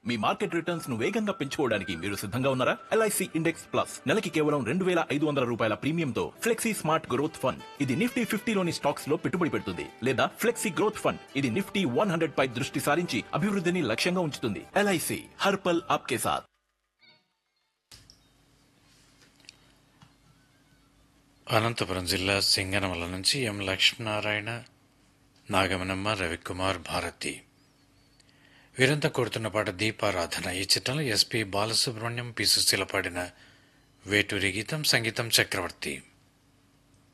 మీ market returns ను వేగంగా పెంచుకోవడానికి మీరు సిద్ధంగా ఉన్నారా? ఎల్ఐసి ఇండెక్స్ ప్లస్ నెలకి కేవలం 2,500 రూపాయల ప్రీమియంతో ఫ్లెక్సీ స్మార్ట్ గ్రోత్ ఫండ్. ఇది నిఫ్టీ 50లోని స్టాక్స్ లో పెట్టుబడి పెడుతుంది. లేదా ఫ్లెక్సీ గ్రోత్ ఫండ్, ఇది నిఫ్టీ 100 పై దృష్టి సారించి అభివృద్ధిని లక్ష్యంగా ఉంచుతుంది. ఎల్ఐసి హర్ పల్ ఆప్కే సాథ్. అనంతపురం జిల్లా సింగనమల నుంచి ఎం లక్ష్మీనారాయణ, నాగమనమ్మ, రవికుమార్, భారతి వీరంతా కోరుతున్న పాట దీపారాధన. ఈ చిత్రంలో ఎస్పి బాలసుబ్రహ్మణ్యం, పి సుశీల పాడిన వేటూరి గీతం, సంగీతం చక్రవర్తి.